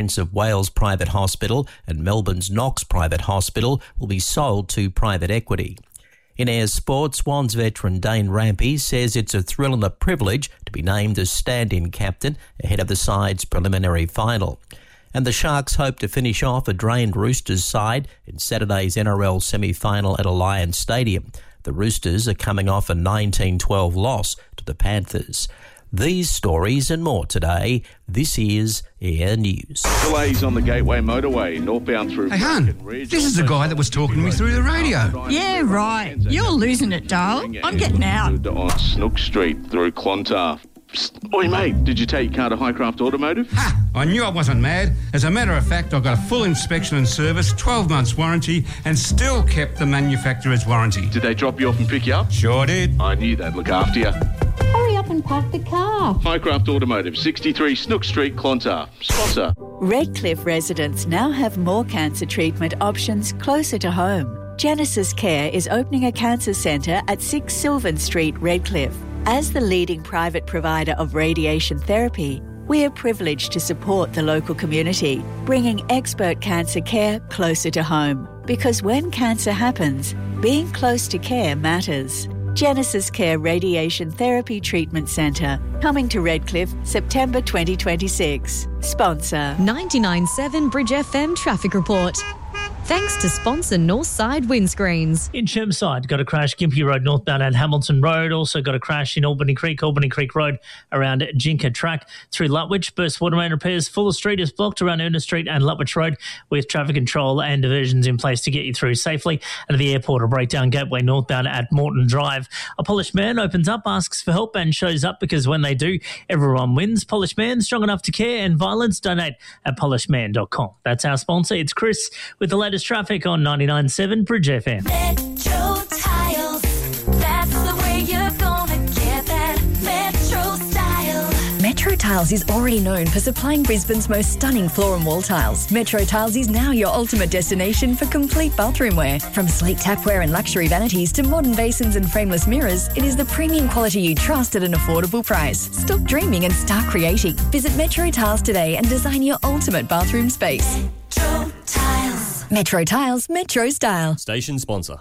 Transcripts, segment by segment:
Prince of Wales Private Hospital and Melbourne's Knox Private Hospital will be sold to private equity. In Ayers Sport, Swans veteran Dane Rampey says it's a thrill and a privilege to be named as stand-in captain ahead of the side's preliminary final. And the Sharks hope to finish off a drained Roosters side in Saturday's NRL semi-final at Alliance Stadium. The Roosters are coming off a 19-12 loss to the Panthers. These stories and more today. This is Air News. Delays on the Gateway Motorway, northbound through... Hey, hon, this is the guy that was talking to me through the radio. Yeah, right. You're losing it, Dale. I'm getting out. On Snook Street through Clontarf. Psst. Oi, mate, did you take your car to Highcraft Automotive? Ha! I knew I wasn't mad. As a matter of fact, I got a full inspection and service, 12 months warranty, and still kept the manufacturer's warranty. Did they drop you off and pick you up? Sure did. I knew they'd look after you. Hurry up and park the car. Highcraft Automotive, 63 Snook Street, Clontarf. Sponsor. Redcliffe residents now have more cancer treatment options closer to home. Genesis Care is opening a cancer centre at 6 Sylvan Street, Redcliffe. As the leading private provider of radiation therapy, we are privileged to support the local community, bringing expert cancer care closer to home. Because when cancer happens, being close to care matters. Genesis Care Radiation Therapy Treatment Centre, coming to Redcliffe, September 2026. Sponsor 99.7 Bridge FM Traffic Report. Thanks to sponsor Northside Windscreens. In Chermside, got a crash, Gympie Road northbound at Hamilton Road. Also got a crash in Albany Creek Road around Jinka Track. Through Lutwich, Burst Water Main repairs. Fuller Street is blocked around Ernest Street and Lutwich Road with traffic control and diversions in place to get you through safely. And at the airport, a breakdown Gateway northbound at Moreton Drive. A Polished Man opens up, asks for help and shows up because when they do, everyone wins. Polished Man, strong enough to care and violence. Donate at polishedman.com. That's our sponsor. It's Chris with the latest traffic on 99.7 Bridge FM. Metro Tiles, that's the way you're gonna get that Metro style. Metro Tiles is already known for supplying Brisbane's most stunning floor and wall tiles. Metro Tiles is now your ultimate destination for complete bathroom wear. From sleek tapware and luxury vanities to modern basins and frameless mirrors, it is the premium quality you trust at an affordable price. Stop dreaming and start creating. Visit Metro Tiles today and design your ultimate bathroom space. Metro Tiles. Metro Tiles, Metro Style. Station sponsor.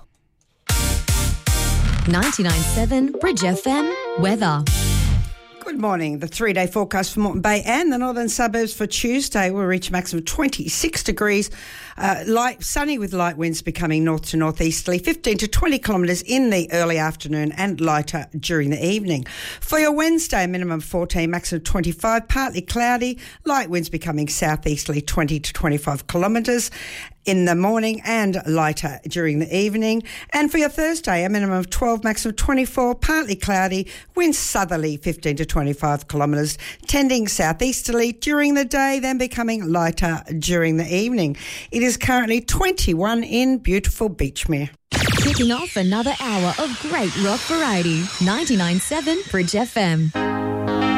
99.7 Bridge FM Weather. Good morning. The 3-day forecast for Moreton Bay and the northern suburbs for Tuesday will reach a maximum of 26 degrees. Light sunny with light winds becoming north to northeasterly, 15 to 20 kilometres in the early afternoon and lighter during the evening. For your Wednesday, minimum 14, maximum 25, partly cloudy, light winds becoming southeasterly, 20 to 25 kilometres in the morning and lighter during the evening. And for your Thursday, a minimum of 12, maximum 24, partly cloudy, winds southerly 15 to 25 kilometres, tending southeasterly during the day, then becoming lighter during the evening. It is currently 21 in beautiful Beachmere. Kicking off another hour of great rock variety. 99.7 Bridge FM.